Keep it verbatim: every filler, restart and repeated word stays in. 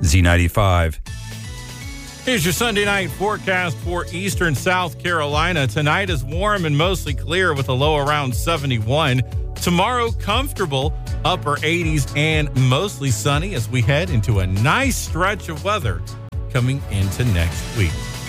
Z ninety-five. Here's your Sunday night forecast for eastern South Carolina. Tonight is warm and mostly clear with a low around seventy-one. Tomorrow, comfortable, upper eighties and mostly sunny as we head into a nice stretch of weather coming into next week.